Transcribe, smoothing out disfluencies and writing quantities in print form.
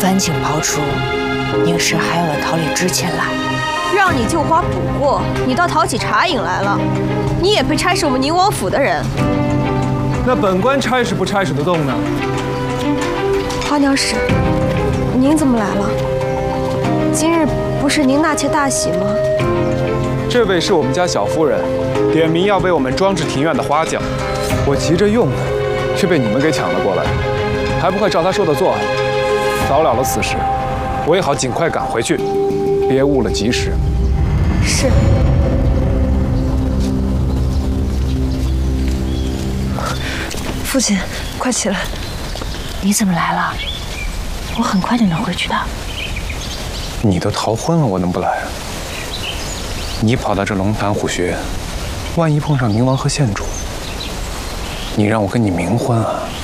藩警刨除，宁氏还有了桃李知前来。 让你就花补过，你倒讨起茶饮来了。你也配差使我们宁王府的人？ 那本官差使不差使得动呢？ 花娘使，您怎么来了？今日不是您纳妾大喜吗？ 这位是我们家小夫人，点名要为我们装饰庭院的花轿，我急着用呢，却被你们给抢了过来，还不快照她说的做，早了此事，我也好尽快赶回去，别误了吉时。 是。父亲，快起来！ 你怎么来了？我很快就能回去的。 你都逃婚了，我能不来？你跑到这龙潭虎穴，万一碰上宁王和县主，你让我跟你冥婚啊？